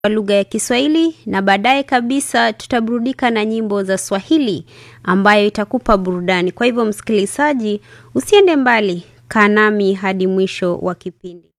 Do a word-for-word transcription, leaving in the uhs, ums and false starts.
lugha ya Kiswahili, na baadaye kabisa tutaburudika na nyimbo za Swahili ambayo itakupa burudani. Kwa hivyo msikilizaji, usiende mbali, kaa nami hadi mwisho wa kipindi.